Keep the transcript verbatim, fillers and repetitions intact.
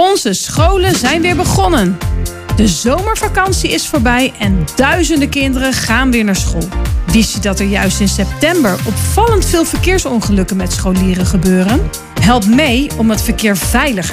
Onze scholen zijn weer begonnen. De zomervakantie is voorbij en duizenden kinderen gaan weer naar school. Wist je dat er juist in september opvallend veel verkeersongelukken met scholieren gebeuren? Help mee om het verkeer veiliger